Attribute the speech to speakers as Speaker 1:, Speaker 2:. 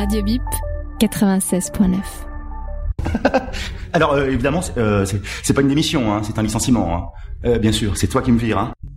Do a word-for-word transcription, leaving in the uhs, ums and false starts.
Speaker 1: Radio Bip, quatre-vingt-seize point neuf.
Speaker 2: Alors, euh, évidemment, c'est, euh, c'est, c'est pas une démission, hein, c'est un licenciement. Hein. Euh, bien sûr, c'est toi qui me vires. Hein.